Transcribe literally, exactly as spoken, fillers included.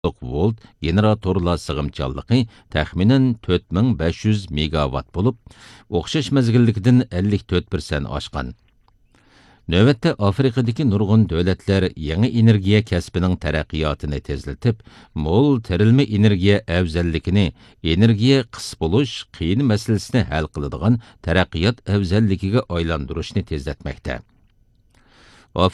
volt generatorlar sig'imchanligi taxminan to'rt ming besh yuz megawatt bo'lib, o'xshash mezgillikdan ellik to'rt foiz oshgan. Növbətdə Afrikadakı nurgun dövlətlər yangi energiya kəsbining taraqqiyotini tezlatib, mo'l terilma energiya afzalligini, energiya qis bo'lish qiyin masalasini hal qiladigan taraqqiyot afzalligiga aylantirishni tezlatmoqda.